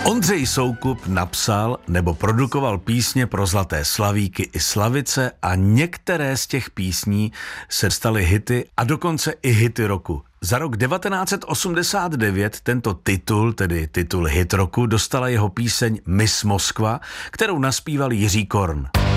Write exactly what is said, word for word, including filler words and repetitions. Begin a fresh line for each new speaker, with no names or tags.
Ondřej Soukup napsal nebo produkoval písně pro Zlaté slavíky i slavice a některé z těch písní se staly hity a dokonce i hity roku. Za rok devatenáct set osmdesát devět tento titul, tedy titul hit roku, dostala jeho píseň Miss Moskva, kterou naspíval Jiří Korn.